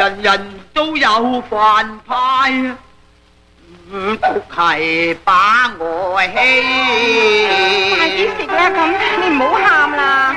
人人都有飯派，獨係把我欺。